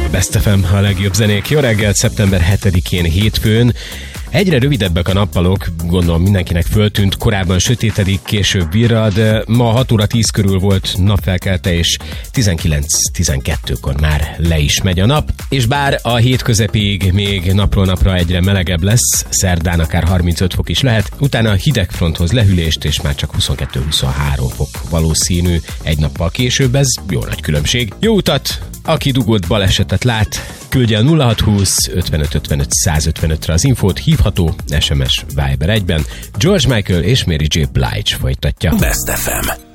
Best FM, a legjobb zenék. Jó reggelt, szeptember 7-én hétfőn. Egyre rövidebbek a nappalok, gondolom mindenkinek föltűnt, korábban sötétedik, később virrad. Ma 6 óra 10 körül volt napfelkelte, és 19-12-kor már le is megy a nap. És bár a hét közepéig még napról napra egyre melegebb lesz, szerdán akár 35 fok is lehet, utána a hidegfronthoz lehűlést, és már csak 22-23 fok valószínű egy nappal később, ez jó nagy különbség. Jó utat! Aki dugott balesetet lát, küldje a 0620 55 55 155-re az infót, hívható SMS Viber 1-ben. George Michael és Mary J. Blige folytatja. Best FM.